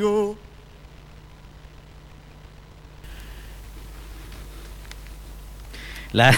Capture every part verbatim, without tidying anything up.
La,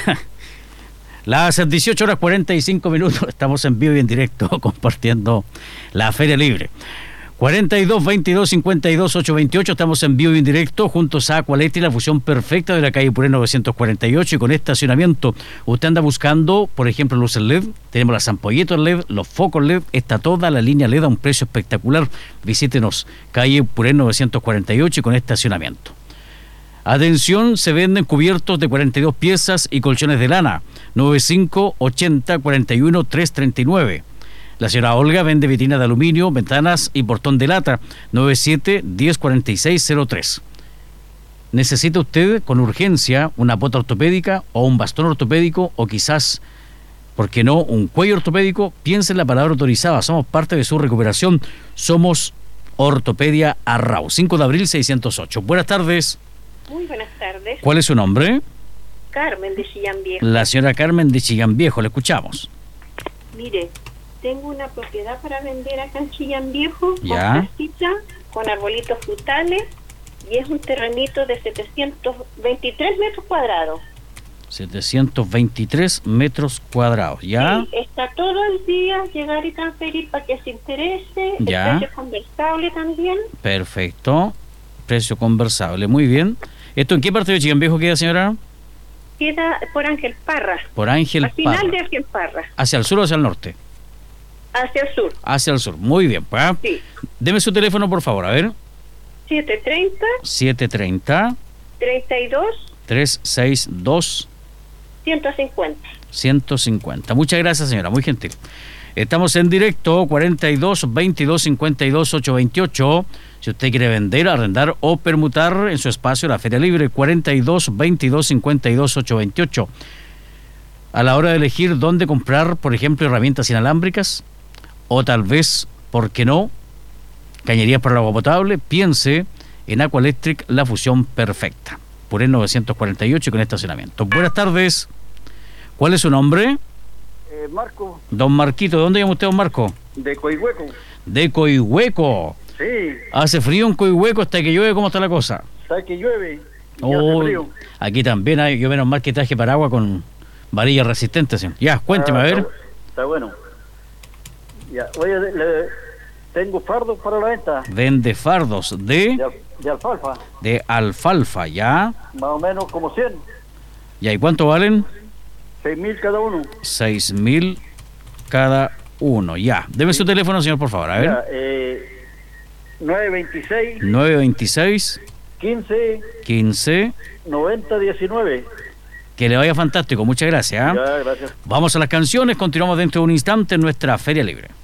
las dieciocho horas cuarenta y cinco minutos, estamos en vivo y en directo compartiendo la Feria Libre. cuarenta y dos, veintidós, cincuenta y dos, ochocientos veintiocho, estamos en vivo y en directo juntos a Aqualetri, la fusión perfecta de la calle Puré novecientos cuarenta y ocho, y con estacionamiento. Usted anda buscando, por ejemplo, luces L E D, tenemos las ampolletas L E D, los focos L E D, está toda la línea L E D a un precio espectacular. Visítenos, calle Puré novecientos cuarenta y ocho, y con estacionamiento. Atención, se venden cubiertos de cuarenta y dos piezas y colchones de lana, noventa y cinco, ochenta, cuarenta y uno, trescientos treinta y nueve. La señora Olga vende vitrinas de aluminio, ventanas y portón de lata, noventa y siete, diez, cuarenta y seis, cero tres. ¿Necesita usted con urgencia una bota ortopédica o un bastón ortopédico o quizás, por qué no, un cuello ortopédico? Piense en la palabra autorizada, somos parte de su recuperación, somos Ortopedia Arrau, cinco de abril seiscientos ocho. Buenas tardes. Muy buenas tardes. ¿Cuál es su nombre? Carmen de Chillán Viejo. La señora Carmen de Chillán Viejo, le escuchamos. Mire, tengo una propiedad para vender acá en Chillán Viejo, ya, con casita, con arbolitos frutales, y es un terrenito de setecientos veintitrés metros cuadrados. setecientos veintitrés metros cuadrados, ¿ya? Sí, está todo el día, llegar y transferir para que se interese, ya. El precio es conversable también. Perfecto, precio conversable, muy bien. ¿Esto en qué parte de Chillán Viejo queda, señora? Queda por Ángel Parra. Por Ángel Parra. Al final Parra. de Ángel Parra. ¿Hacia el sur o hacia el norte? Hacia el sur. Hacia el sur, muy bien. Pues, sí. Deme su teléfono, por favor, a ver. siete treinta. siete treinta. treinta y dos. trescientos sesenta y dos. ciento cincuenta. ciento cincuenta. Muchas gracias, señora, muy gentil. Estamos en directo, cuarenta y dos, veintidós, cincuenta y dos, ochocientos veintiocho. Si usted quiere vender, arrendar o permutar en su espacio la Feria Libre, cuarenta y dos, veintidós, cincuenta y dos, ochocientos veintiocho. A la hora de elegir dónde comprar, por ejemplo, herramientas inalámbricas, o tal vez, ¿por qué no?, cañerías para el agua potable, piense en Aqualectric, la fusión perfecta. Puré novecientos cuarenta y ocho, con estacionamiento. Buenas tardes. ¿Cuál es su nombre? Eh, Marco. Don Marquito, ¿de dónde llama usted, don Marco? De Coihueco. De Coihueco. Sí. Hace frío en Coihueco hasta que llueve, ¿cómo está la cosa? ¿Sabe que llueve? Y Oh, hace frío. aquí también hay, yo menos mal que traje paraguas con varillas resistentes, señor. Ya, cuénteme, Ah, a ver. Está, está bueno. Ya, oye, le, le- tengo fardos para la venta. Vende fardos de, De, al- de alfalfa. de alfalfa, ¿ya? Más o menos como cien. ¿Ya? ¿Y cuánto valen? seis mil cada uno. Seis mil cada uno, ya. Deme su teléfono, señor, por favor, a ver. Ya, eh, nueve veintiséis, nueve veintiséis, quince, quince. noventa, diecinueve. Que le vaya fantástico, muchas gracias. ¿eh? Ya, gracias. Vamos a las canciones, continuamos dentro de un instante en nuestra Feria Libre.